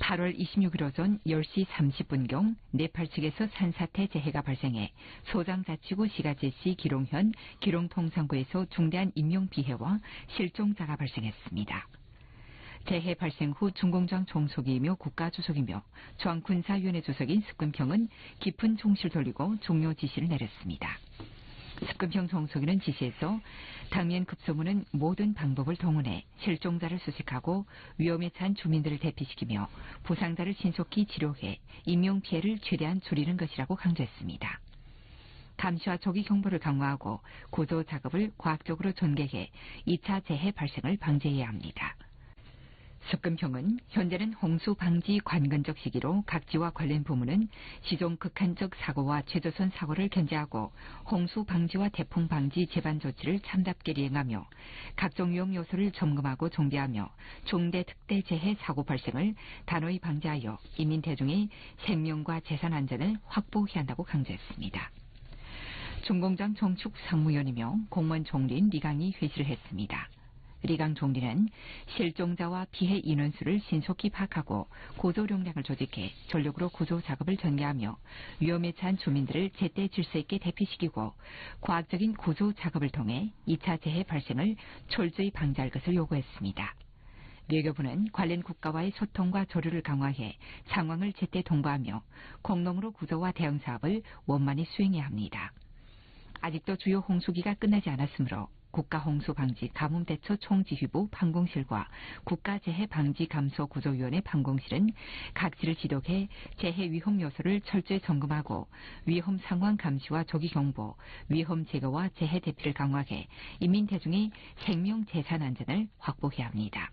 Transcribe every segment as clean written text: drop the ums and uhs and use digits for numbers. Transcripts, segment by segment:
8월 26일 오전 10시 30분경 네팔 측에서 산사태 재해가 발생해 소장자치구 시가제시 기롱현, 기롱통상구에서 중대한 인명피해와 실종자가 발생했습니다. 재해 발생 후 중공장 총수이며 국가주석이며 중앙군사위원회 주석인 습근평은 깊은 총시를 돌리고 종료 지시를 내렸습니다. 습근평 총수기는 지시에서 당면 급소문은 모든 방법을 동원해 실종자를 수색하고 위험에 처한 주민들을 대피시키며 부상자를 신속히 치료해 인명피해를 최대한 줄이는 것이라고 강조했습니다. 감시와 조기 경보를 강화하고 구조 작업을 과학적으로 전개해 2차 재해 발생을 방지해야 합니다. 습근평은 현재는 홍수 방지 관건적 시기로 각지와 관련 부문은 시종 극한적 사고와 최저선 사고를 견제하고 홍수 방지와 태풍 방지 재반 조치를 참답게 이행하며 각종 위험 요소를 점검하고 종대하며 중대 특대 재해 사고 발생을 단호히 방지하여 인민 대중의 생명과 재산 안전을 확보해야 한다고 강조했습니다. 중공장 정축 상무위원이며 공무원 총리인 리강이 회시를 했습니다. 리강 총리는 실종자와 피해 인원수를 신속히 파악하고 구조용량을 조직해 전력으로 구조 작업을 전개하며 위험에 처한 주민들을 제때 질서 있게 대피시키고 과학적인 구조 작업을 통해 2차 재해 발생을 철저히 방지할 것을 요구했습니다. 외교부는 관련 국가와의 소통과 조류를 강화해 상황을 제때 통보하며 공동으로 구조와 대응 사업을 원만히 수행해야 합니다. 아직도 주요 홍수기가 끝나지 않았으므로 국가홍수방지 가뭄대처 총지휘부 판공실과 국가재해방지감소구조위원회 판공실은 각지를 지독해 재해 위험 요소를 철저히 점검하고 위험 상황 감시와 조기 경보, 위험 제거와 재해 대피를 강화해 인민 대중의 생명 재산 안전을 확보해야 합니다.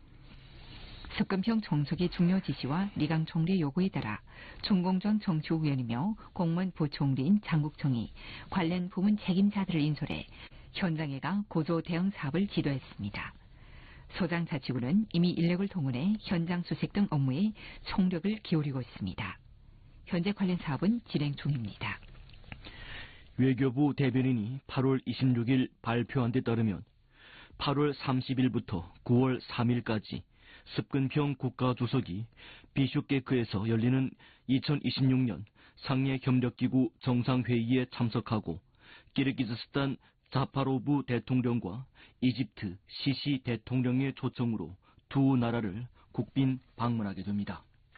습근평 총수기 중요 지시와 리강 총리의 요구에 따라 중공정 정치위원이며 공무원 부총리인 장국청이 관련 부문 책임자들을 인솔해 현장에 가 구조 대응 사업을 지도했습니다. 소장자치구는 이미 인력을 동원해 현장 수색 등 업무에 총력을 기울이고 있습니다. 현재 관련 사업은 진행 중입니다. 외교부 대변인이 8월 26일 발표한 데 따르면 8월 30일부터 9월 3일까지 습근평 국가주석이 비슈케크에서 열리는 2026년 상해 협력기구 정상회의에 참석하고 키르기즈스탄 자파로브 대통령과 이집트 시시 대통령의 초청으로 두 나라를 국빈 방문하게 됩니다.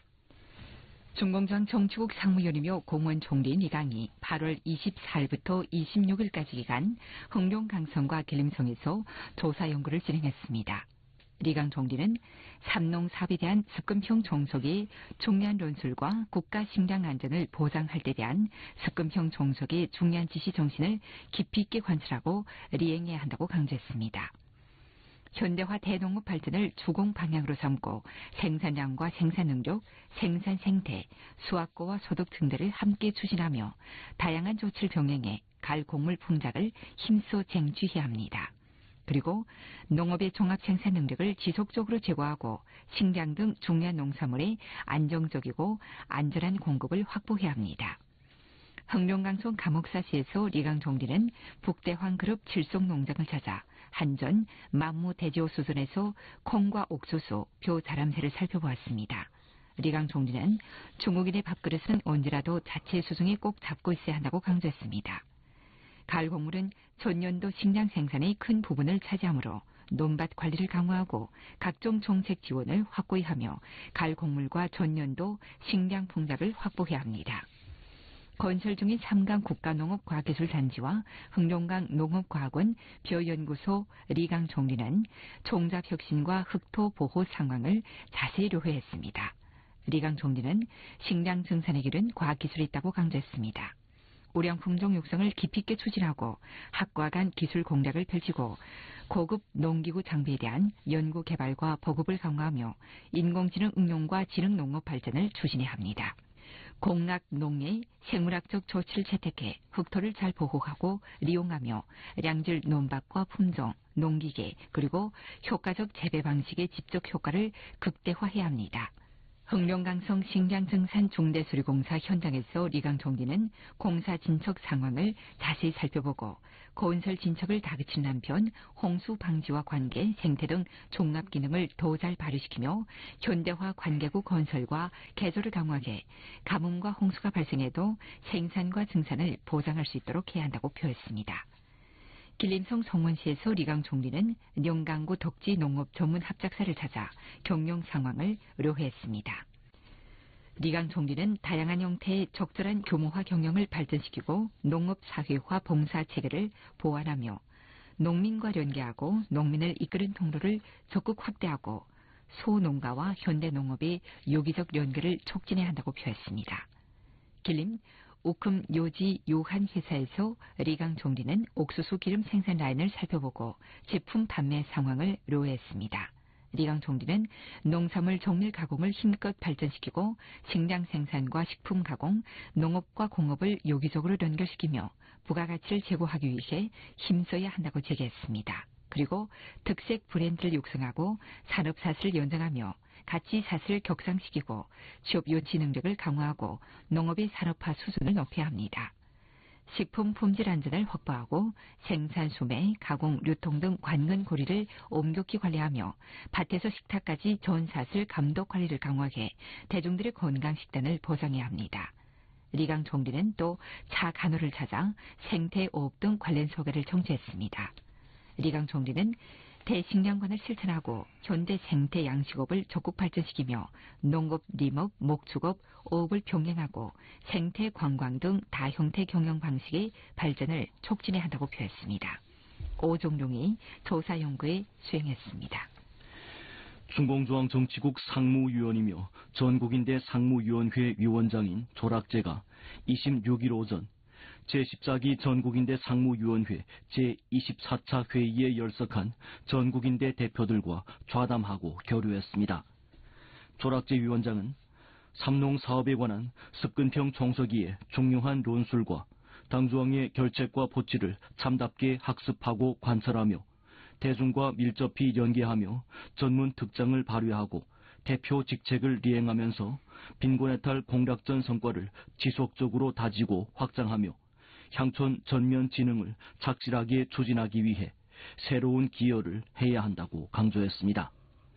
중공장 정치국 상무위원이며 공무원 총리인 리강이 8월 24일부터 26일까지 기간 흥룡강성과 길림성에서 조사 연구를 진행했습니다. 리강 총리는 삼농사업에 대한 습근평 종속의 중요한 논술과 국가 식량 안전을 보장할 데 대한 습근평 종속의 중요한 지시 정신을 깊이 있게 관찰하고 리행해야 한다고 강조했습니다. 현대화 대농업 발전을 주공 방향으로 삼고 생산량과 생산능력, 생산 생태, 수확고와 소득 등들을 함께 추진하며 다양한 조치를 병행해 갈 곡물 풍작을 힘써 쟁취해야 합니다. 그리고 농업의 종합 생산 능력을 지속적으로 제고하고 식량 등 중요한 농산물의 안정적이고 안전한 공급을 확보해야 합니다. 흥룡강송 감옥사시에서 리강 총리는 북대황 그룹 칠송농장을 찾아 한전, 만무 대지호 수준에서 콩과 옥수수, 벼 자람새를 살펴보았습니다. 리강 총리는 중국인의 밥그릇은 언제라도 자체 수중에 꼭 잡고 있어야 한다고 강조했습니다. 가을 곡물은 전년도 식량 생산의 큰 부분을 차지하므로 논밭 관리를 강화하고 각종 정책 지원을 확고히 하며 가을 곡물과 전년도 식량 풍작을 확보해야 합니다. 건설 중인 삼강 국가농업과학기술단지와 흥룡강 농업과학원 벼연구소 리강 총리는 종작 혁신과 흑토 보호 상황을 자세히 료회했습니다. 리강 총리는 식량 증산의 길은 과학기술이 있다고 강조했습니다. 우량 품종 육성을 깊이 있게 추진하고 학과 간 기술 공략을 펼치고 고급 농기구 장비에 대한 연구 개발과 보급을 강화하며 인공지능 응용과 지능 농업 발전을 추진해야 합니다. 공락 농의 생물학적 조치를 채택해 흑토를 잘 보호하고利用하며 량질 논밭과 품종, 농기계 그리고 효과적 재배 방식의 집적 효과를 극대화해야 합니다. 흥룡강성 식량증산 중대수리공사 현장에서 리강 총리는 공사 진척 상황을 자세히 살펴보고 건설 진척을 다그친 한편 홍수 방지와 관계, 생태 등 종합 기능을 더 잘 발휘시키며 현대화 관계구 건설과 개조를 강화해 가뭄과 홍수가 발생해도 생산과 증산을 보장할 수 있도록 해야 한다고 표했습니다. 길림성 성원시에서 리강 총리는 영강구 덕지 농업 전문 합작사를 찾아 경영 상황을 의뢰했습니다. 리강 총리는 다양한 형태의 적절한 규모화 경영을 발전시키고 농업 사회화 봉사 체계를 보완하며 농민과 연계하고 농민을 이끄는 통로를 적극 확대하고 소농가와 현대농업의 유기적 연계를 촉진해야 한다고 표했습니다. 길림 우큼 요지 요한 회사에서 리강 총리는 옥수수 기름 생산 라인을 살펴보고 제품 판매 상황을 의뢰했습니다. 리강 총리는 농산물 정밀 가공을 힘껏 발전시키고 식량 생산과 식품 가공, 농업과 공업을 유기적으로 연결시키며 부가가치를 제고하기 위해 힘써야 한다고 제기했습니다. 그리고 특색 브랜드를 육성하고 산업사슬을 연장하며 가치사슬을 격상시키고 취업 유치 능력을 강화하고 농업의 산업화 수준을 높여야 합니다. 식품 품질 안전을 확보하고 생산, 소매, 가공, 유통 등 관건 고리를 엄격히 관리하며 밭에서 식탁까지 전사슬 감독 관리를 강화해 대중들의 건강 식단을 보장해야 합니다. 리강 총리는 또 차 간호를 찾아 생태, 오업 등 관련 소개를 정치했습니다. 리강 총리는 대식량관을 실천하고 현대 생태 양식업을 적극 발전시키며 농업,林업, 목축업, 어업을 병행하고 생태 관광 등 다형태 경영 방식의 발전을 촉진해야 한다고 표했습니다. 오종룡이 조사연구에 수행했습니다. 중공중앙정치국 상무위원이며 전국인대 상무위원회 위원장인 조락제가 26일 오전 제14기 전국인대 상무위원회 제24차 회의에 열석한 전국인대 대표들과 좌담하고 교류했습니다. 조락제 위원장은 삼농사업에 관한 습근평 총서기의 중요한論술과 당조항의 결책과 보치를 참답게 학습하고 관찰하며 대중과 밀접히 연계하며 전문 특장을 발휘하고 대표 직책을 리행하면서 빈곤해탈 공략전 성과를 지속적으로 다지고 확장하며 향촌 전면 진흥을 착실하게 추진하기 위해 새로운 기여를 해야 한다고 강조했습니다.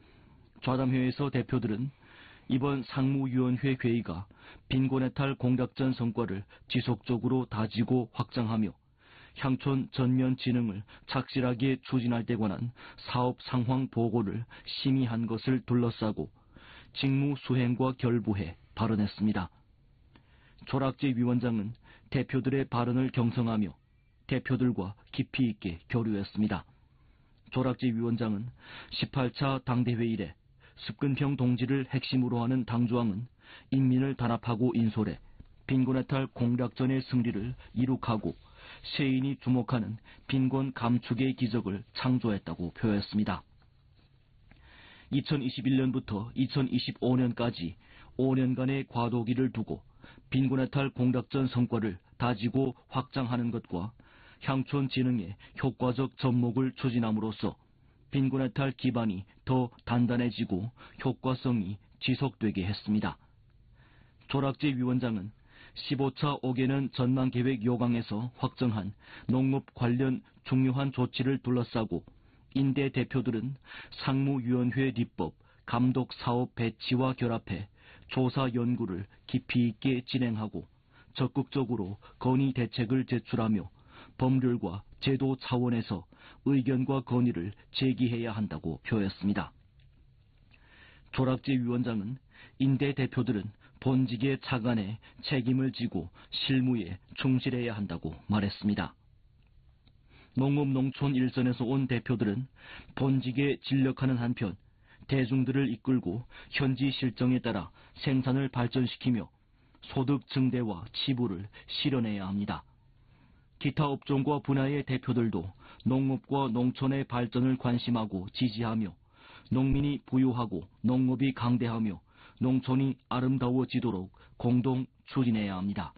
좌담회에서 대표들은 이번 상무위원회 회의가 빈곤해탈 공략전 성과를 지속적으로 다지고 확장하며 향촌 전면 진흥을 착실하게 추진할 데 관한 사업 상황 보고를 심의한 것을 둘러싸고 직무 수행과 결부해 발언했습니다. 조락제 위원장은 대표들의 발언을 경청하며 대표들과 깊이 있게 교류했습니다. 조락제 위원장은 18차 당대회 이래 습근평 동지를 핵심으로 하는 당조항은 인민을 단합하고 인솔해 빈곤해탈 공략전의 승리를 이룩하고 세인이 주목하는 빈곤 감축의 기적을 창조했다고 표했습니다. 2021년부터 2025년까지 5년간의 과도기를 두고 빈곤해탈 공략전 성과를 다지고 확장하는 것과 향촌 진흥의 효과적 접목을 추진함으로써 빈곤해탈 기반이 더 단단해지고 효과성이 지속되게 했습니다. 조락제 위원장은 15차 5개년 전망계획 요강에서 확정한 농업 관련 중요한 조치를 둘러싸고 인대 대표들은 상무위원회立법, 감독사업 배치와 결합해 조사 연구를 깊이 있게 진행하고 적극적으로 건의 대책을 제출하며 법률과 제도 차원에서 의견과 건의를 제기해야 한다고 표했습니다. 조락제 위원장은 인대 대표들은 본직에 차관해 책임을 지고 실무에 충실해야 한다고 말했습니다. 농업농촌 일선에서 온 대표들은 본직에 진력하는 한편 대중들을 이끌고 현지 실정에 따라 생산을 발전시키며 소득 증대와 치부를 실현해야 합니다. 기타 업종과 분야의 대표들도 농업과 농촌의 발전을 관심하고 지지하며 농민이 부유하고 농업이 강대하며 농촌이 아름다워지도록 공동 추진해야 합니다.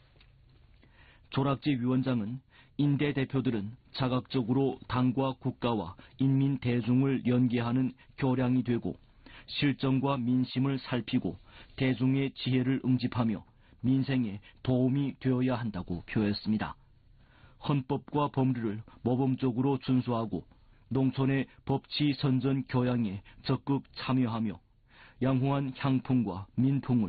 조락제 위원장은 인대 대표들은 자각적으로 당과 국가와 인민 대중을 연계하는 교량이 되고 실정과 민심을 살피고 대중의 지혜를 응집하며 민생에 도움이 되어야 한다고 표했습니다. 헌법과 법률을 모범적으로 준수하고 농촌의 법치 선전 교양에 적극 참여하며 양호한 향풍과 민풍을